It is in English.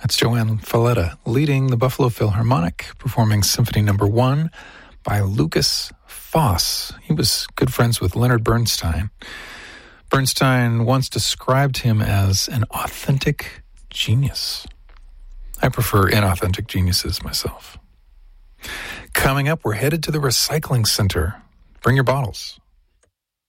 That's Joanne Falletta leading the Buffalo Philharmonic, performing Symphony No. 1 by Lukas Foss. He was good friends with Leonard Bernstein. Bernstein once described him as an authentic genius. I prefer inauthentic geniuses myself. Coming up, we're headed to the recycling center. Bring your bottles.